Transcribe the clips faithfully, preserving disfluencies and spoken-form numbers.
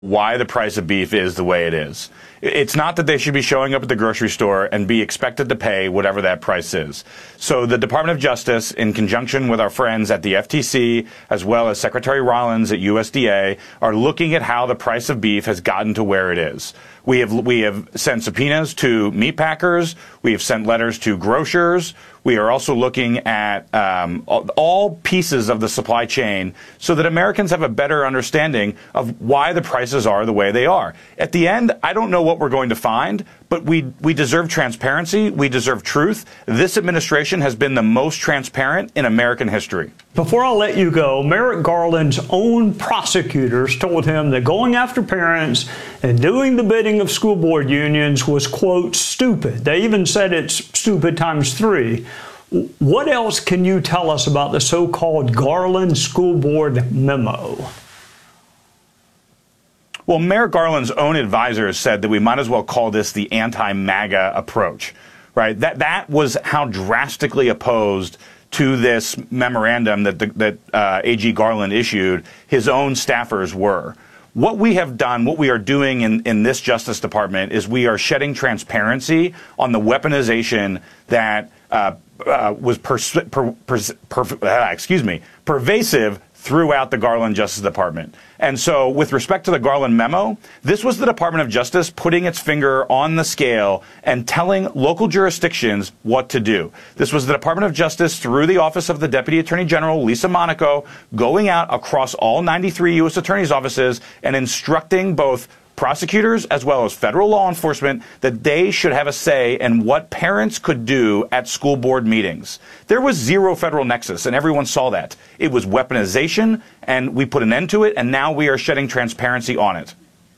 why the price of beef is the way it is. It's not that they should be showing up at the grocery store and be expected to pay whatever that price is. So the Department of Justice, in conjunction with our friends at the F T C, as well as Secretary Rollins at U S D A, are looking at how the price of beef has gotten to where it is. We have, we have sent subpoenas to meat packers. We have sent letters to grocers. We are also looking at um, all pieces of the supply chain so that Americans have a better understanding of why the prices are the way they are. At the end, I don't know what we're going to find, but we, we deserve transparency. We deserve truth. This administration has been the most transparent in American history. Before I let you go, Merrick Garland's own prosecutors told him that going after parents and doing the bidding of school board unions was, quote, stupid. They even said it's stupid times three. What else can you tell us about the so-called Garland School Board memo? Well, Merrick Garland's own advisors said that we might as well call this the anti-MAGA approach, right? That, that was how drastically opposed to this memorandum that, the, that uh, A G Garland issued, his own staffers were. What we have done, what we are doing in, in this Justice Department is we are shedding transparency on the weaponization that uh, uh, was pers per, per, per, uh, excuse me, pervasive throughout the Garland Justice Department. And so with respect to the Garland memo, this was the Department of Justice putting its finger on the scale and telling local jurisdictions what to do. This was the Department of Justice through the Office of the Deputy Attorney General, Lisa Monaco, going out across all ninety-three U S attorneys' offices and instructing both prosecutors as well as federal law enforcement that they should have a say in what parents could do at school board meetings. There was zero federal nexus, and everyone saw that. It was weaponization, and we put an end to it, and now we are shedding transparency on it.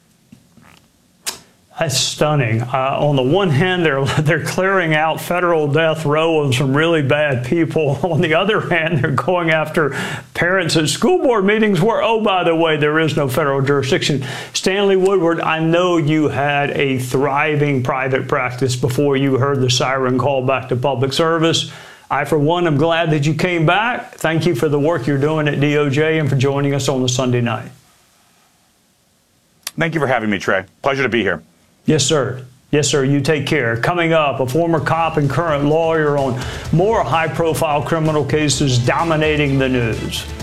That's stunning. Uh, on the one hand, they're they're clearing out federal death row of some really bad people. On the other hand, they're going after parents at school board meetings where, oh, by the way, there is no federal jurisdiction. Stanley Woodward, I know you had a thriving private practice before you heard the siren call back to public service. I, for one, am glad that you came back. Thank you for the work you're doing at D O J and for joining us on the Sunday night. Thank you for having me, Trey. Pleasure to be here. Yes, sir. Yes, sir. You take care. Coming up, a former cop and current lawyer on more high-profile criminal cases dominating the news.